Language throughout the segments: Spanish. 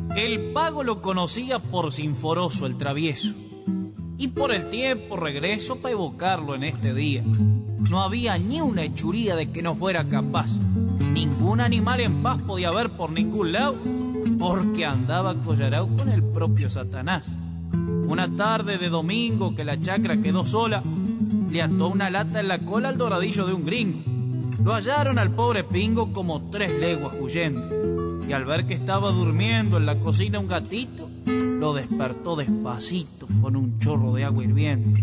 El pago lo conocía por Sinforoso el travieso, y por el tiempo regreso para evocarlo en este día. No había ni una hechuría de que no fuera capaz. Ningún animal en paz podía ver por ningún lado, porque andaba collarao con el propio Satanás. Una tarde de domingo que la chacra quedó sola, le ató una lata en la cola al doradillo de un gringo. Lo hallaron al pobre pingo como 3 leguas huyendo, y al ver que estaba durmiendo en la cocina un gatito, lo despertó despacito con un chorro de agua hirviendo.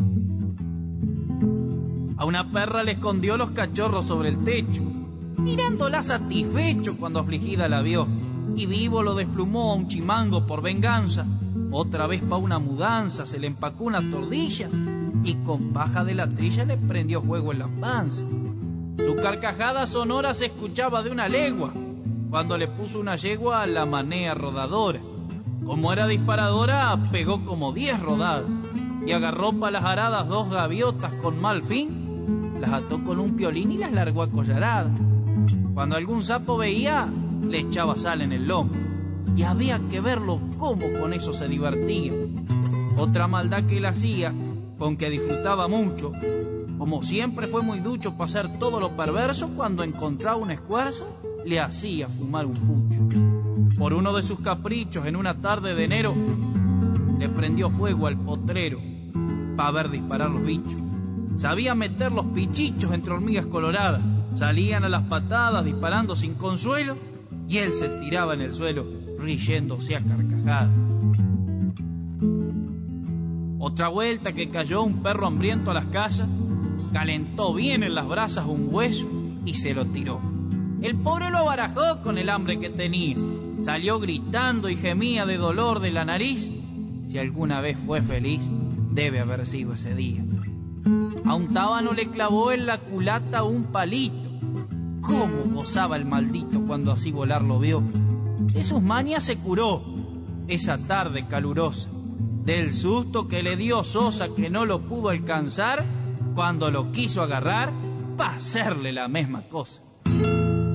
A una perra le escondió los cachorros sobre el techo, mirándola satisfecho cuando afligida la vio, y vivo lo desplumó a un chimango por venganza. Otra vez pa' una mudanza se le empacó una tordilla, y con paja de la trilla le prendió fuego en la panza. Su carcajada sonora se escuchaba de una legua, cuando le puso una yegua a la manea rodadora. Como era disparadora, pegó como 10 rodadas, y agarró pa' las aradas 2 gaviotas con mal fin, las ató con un piolín y las largó a collarada. Cuando algún sapo veía, le echaba sal en el lomo, y había que verlo cómo con eso se divertía. Otra maldad que él hacía, con que disfrutaba mucho, como siempre fue muy ducho para hacer todo lo perverso, cuando encontraba un esfuerzo, le hacía fumar un pucho. Por uno de sus caprichos, en una tarde de enero, le prendió fuego al potrero para ver disparar los bichos. Sabía meter los pichichos entre hormigas coloradas, salían a las patadas disparando sin consuelo, y él se tiraba en el suelo riéndose a carcajadas. Otra vuelta que cayó un perro hambriento a las casas, calentó bien en las brasas un hueso y se lo tiró. El pobre lo abarajó con el hambre que tenía, salió gritando y gemía de dolor de la nariz. Si alguna vez fue feliz, debe haber sido ese día. A un tábano le clavó en la culata un palito. Cómo gozaba el maldito cuando así volar lo vio. De sus mañas se curó esa tarde calurosa, del susto que le dio Sosa, que no lo pudo alcanzar cuando lo quiso agarrar para hacerle la misma cosa.